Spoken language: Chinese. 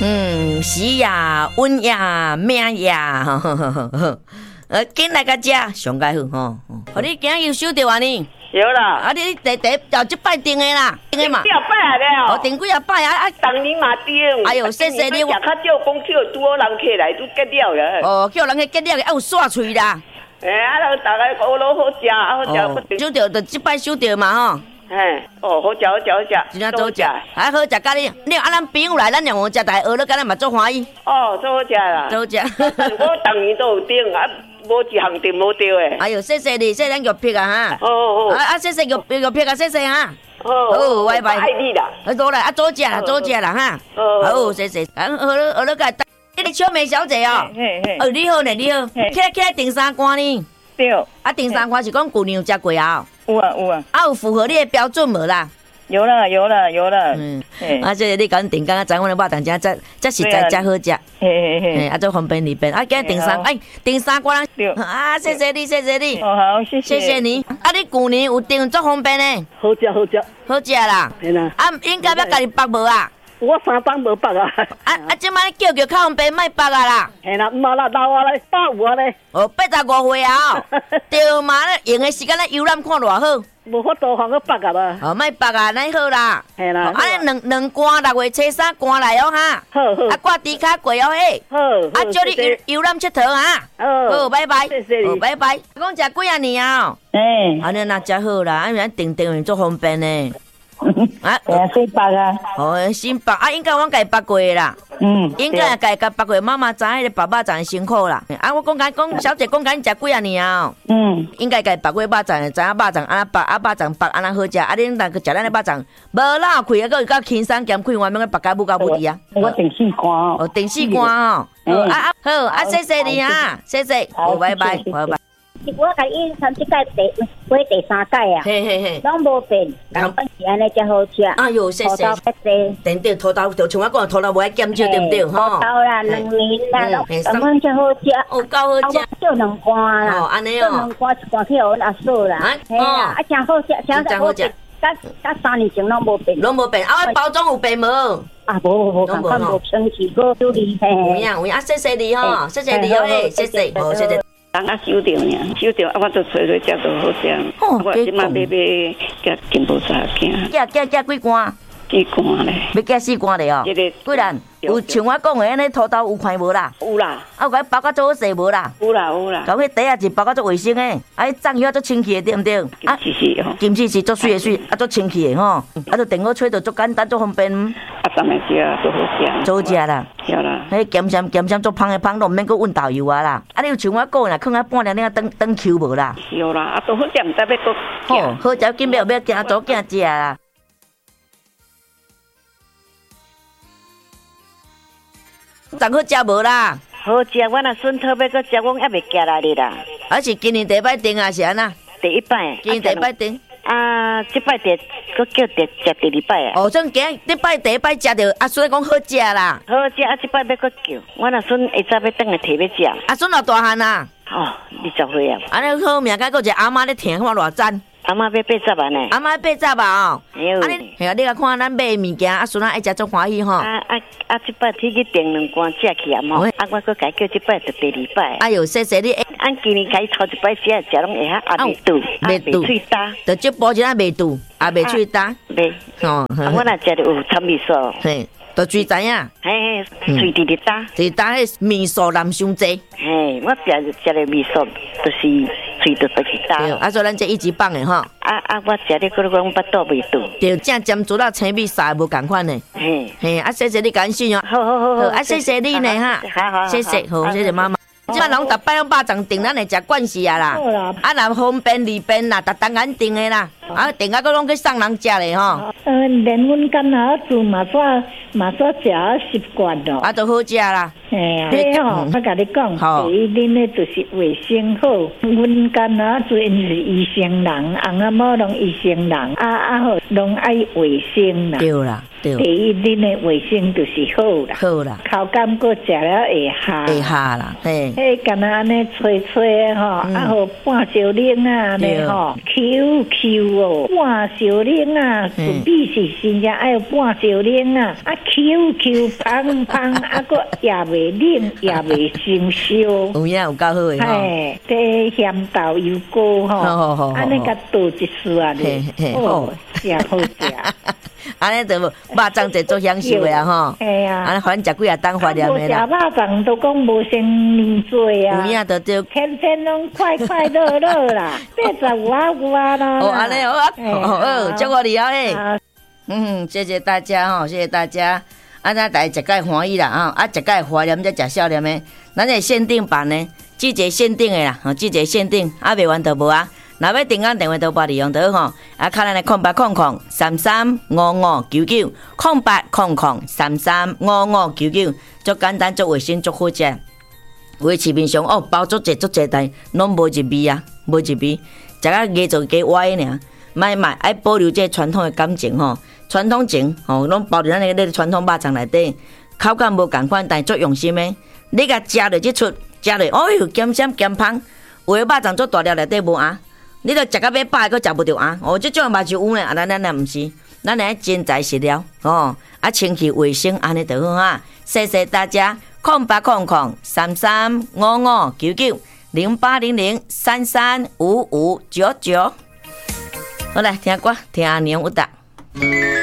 喜呀、温呀、命呀，紧来甲食上解好吼。互你今日收到啊呢？ 有啦。 啊，你第后即摆订的啦，订的嘛。 几啊摆了。 哦，订几啊摆啊？ 当年嘛订。 哎呦，谢谢你。 食较少，讲叫拄好人客来都结了了。 哦，叫人去结了，还有刷喙啦。 啊，大家好老好食，好食。 收到，就即摆收到嘛吼。 好食好食好食， 真正好食，还好食甲你。你啊，咱朋友来，咱用我食，大家学了，甲咱嘛做欢喜。 哦，做好食啦， 做好食。 我当年都有订，啊，无一项订无到诶。 哎呦，谢谢你，谢谢咱玉碧啊哈。 哦。 啊，谢谢玉碧啊，谢谢哈。 好， 拜拜。 爱你啦。 好来，啊，早食啦，早食啦哈。好，谢谢。好了，甲你个小梅小姐哦。你好呢，你好。起来订三罐呢？ 对。 啊，订三罐是讲旧年有食过啊？ 有啊有啊。 啊，有符合你的标准无啦？ 有了。 啊，这你讲订，刚刚知阮的肉蛋真实在真好食。啊，做方便利便。啊，今日订三罐。啊，谢谢你。 好，谢谢你。啊，你旧年有订做方便呢？ 好食啦。啊，应该要家己包无啊？ 我3帮无包啊！ 即摆叫较方便，莫包啊啦！ 嘿啦，毋嘛啦，老啊咧，85啊咧。 哦，85岁啊！对嘛咧，用的时间咧游览看偌好。 无法度通去包啊啦。 哦，莫包啊，那好啦。 嘿啦。 啊，两罐6月初3罐来哦哈。 好。 啊，挂猪脚过哦嘿。 好。 啊，祝你游览佚佗哈。好，拜拜。 谢谢你。 拜拜。讲食几啊年啊？安尼那真好啦，安尼订做方便呢。 啊，新包啊！ 哦，新包啊，应该我家己包过啦。应该家己包过，妈妈知迄个爸爸真辛苦啦。啊，我讲小姐讲，你食几啊年啊？应该家己包过肉粽，知影肉粽安那包，啊肉粽包安那好食。啊，恁若去食咱的肉粽，无老开啊，佮轻松咸开，我免去包到母底啊。 我订4罐哦。 哦，订4罐哦。好啊，谢谢你啊，谢谢。好，拜拜，拜拜。 我甲伊参即届第3届啊，拢无变，人本是安尼才好食。 哎呦，谢谢。对，土豆就像我讲，土豆无爱减少，对不对？吼。 土豆啦，2年啦，根本才好食。 哦，够好食。 做2罐啦， 哦，安尼哦。 做2罐，1罐去互阮阿嫂啦。嘿啦，啊，真好食，真好食。甲3年前拢无变。 拢无变，啊，我包装有变无？ 啊，无，感觉无生气，无有厉害。 有影，谢谢你吼，谢谢你哦，谢谢，好，谢谢。 当啊收着呢，收着啊，我都找找食都好食。我即马买加金宝沙惊。 加几罐 ？4罐咧。 要加4罐咧哦。几人？有像我讲的安尼土豆有看无啦？ 有啦。 啊，有甲包甲做好势无啦？ 有啦。 搞迄底啊是包甲做卫生的，啊，酱油啊做清气的对毋对？ 啊，是吼。 金是做水的水，啊做清气的吼，啊做电锅吹就做简单做方便。 啊，当然食都好食。 做好食啦。 对啦。 迄咸咸做芳的芳，都毋免搁温豆油啊啦。啊，你有像我讲啦，放啊半两等抽无啦。 有啦，啊都好食，毋知要搁。 好食紧要惊早惊食啦。真好食无啦？ 好食，我若孙讨要搁食，我还袂寄来哩啦。 啊是今年第一摆订啊是安那？ 第一摆。 今年第一摆订。 啊，这摆搁叫食第2摆啊。 哦，算今你摆第一摆食着，阿孙讲好食啦。 好食啊，这摆要搁叫，我若孙下早要等下摕要食。 阿孙偌大汉啊？ 哦，20岁啊。 安尼好命，甲个一个阿妈咧听，看偌赞。 阿妈要80万呢。 阿妈80万哦。 啊你，系啊，你甲看咱买物件，阿孙爱食足欢喜吼。 这摆天去订2罐食去啊嘛。啊，我搁改叫这摆就第2摆。 哎呦，谢谢你。 俺今年改头1摆食拢会晓啊，袂肚，喙焦。 就这包一下袂肚，也袂喙焦。 袂。哦。我若食着有掺味素。 嘿。都最知影， 嘿，嘴直直打， 直打迄味素淋伤济。 嘿，我食的味素就是嘴都是打。对， 啊，所以咱这一级棒的吼。 我食的嗰种巴肚味道。 对，正尖做到青味啥无共款的。嘿，啊，谢谢你感谢哦。 好， 啊，谢谢你呢哈。 好， 谢谢，好，谢谢妈妈。即摆人逐摆拢肉粽订，咱会食惯势啊啦。啊，若方便利便啦，逐当眼订的啦。啊，订啊，佮拢去送人食咧吼。 连阮干哪做嘛煞食10罐咯。 啊，都好食啦。 嘿啊，你吼，我甲你讲，第一恁咧就是卫生好。阮干哪做因是医生人，翁仔某拢医生人，好拢爱卫生啦。 对啦。第一，恁的卫生就是好啦， 好啦， 口感搁食了会下啦，嘿， 迄干那安尼吹吹吼，好半小冷啊，安尼吼，Q 哦，半小奶啊，准备是真正爱有半小奶啊，啊 Q 胖胖，啊个也袂冷，也袂生烧。 有影有够好诶吼。 嘿，这咸豆油糕吼，安尼甲倒一丝啊咧，哦，真好食。 安尼就肉粽节做享受的啊吼。 嘿啊， 安尼反正食几啊当怀念的啦。 无食肉粽都讲无先年做啊。 有影就对。 天天拢快快乐乐啦，85啊啦。 哦，安尼好，祝我厉害诶。谢谢大家吼，谢谢大家。啊，咱大家食个欢喜啦啊，食个怀念才食少年的。咱这限定版呢，季节限定的啦，季节限定啊，卖完就无啊。若要订购电话都拨利用到吼，啊，靠咱的0800335599，0800335599，足简单，足卫生，足好食。有市面上包足济，但拢无一味啊，无一味，食啊加做加歪尔。买爱保留这传统的感情吼，传统情吼，拢包伫咱个传统肉粽内底，口感无共款，但足用心的。你甲食落即出，食落哟咸咸咸芳，有的肉粽做大粒内底无啊。你著食到要饱，佫食不着啊！这种嘛是有呢，啊，咱毋是，咱来真材实料哦，啊，清气卫生安尼就好哈。谢谢大家，0800335599，0800335599。好来听歌，听阿娘有答。